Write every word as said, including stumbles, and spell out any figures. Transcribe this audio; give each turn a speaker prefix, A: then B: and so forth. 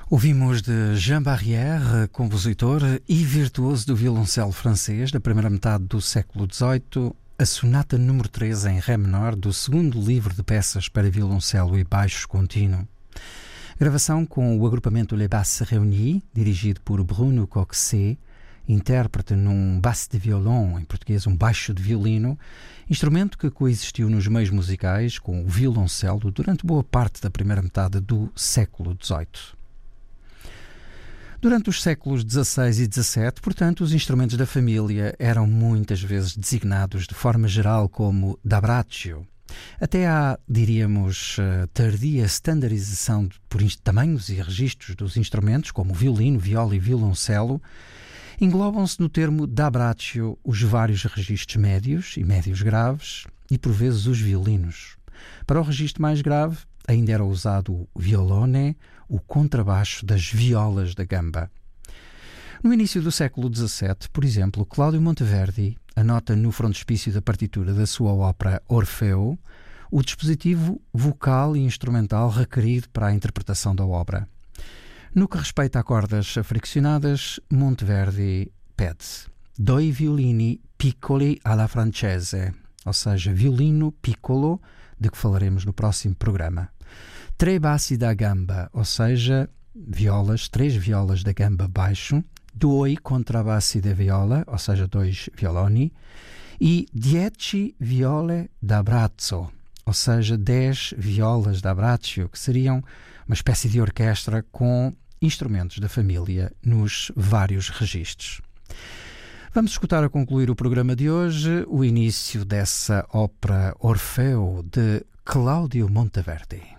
A: Ouvimos de Jean Barrière, compositor e virtuoso do violoncelo francês da primeira metade do século dezoito, a sonata número três em ré menor do segundo livro de peças para violoncelo e baixo contínuo. Gravação com o agrupamento Les Basses Réunies, dirigido por Bruno Coxet, intérprete num basse de violon, em português um baixo de violino, instrumento que coexistiu nos meios musicais com o violoncelo durante boa parte da primeira metade do século dezoito. Durante os séculos dezasseis e dezassete, portanto, os instrumentos da família eram muitas vezes designados de forma geral como da braccio. Até à, diríamos, tardia standardização por tamanhos e registros dos instrumentos, como violino, viola e violoncelo, englobam-se no termo da braccio os vários registros médios e médios graves e, por vezes, os violinos. Para o registro mais grave, ainda era usado o violone, o contrabaixo das violas da gamba. No início do século dezassete, por exemplo, Cláudio Monteverdi anota no frontispício da partitura da sua ópera Orfeu o dispositivo vocal e instrumental requerido para a interpretação da obra. No que respeita a cordas friccionadas, Monteverdi pede doi violini piccoli alla francese, ou seja, violino piccolo, de que falaremos no próximo programa. Tre bassi da gamba, ou seja, violas, três violas da gamba baixo, due contrabassi da viola, ou seja, dois violoni, e dieci viole da braccio, ou seja, dez violas da braccio, que seriam uma espécie de orquestra com instrumentos da família nos vários registros. Vamos escutar a concluir o programa de hoje o início dessa ópera Orfeu de Cláudio Monteverdi.